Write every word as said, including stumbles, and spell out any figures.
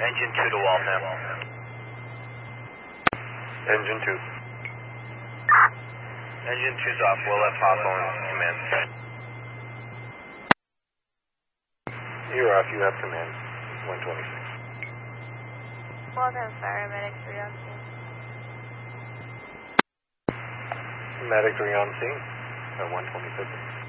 Engine two to Waltham. Engine two. Engine two's off. We'll let Papa on command. You're off. You have command. one twenty-six. Waltham paramedic three on scene. Medic three on scene at one twenty-six.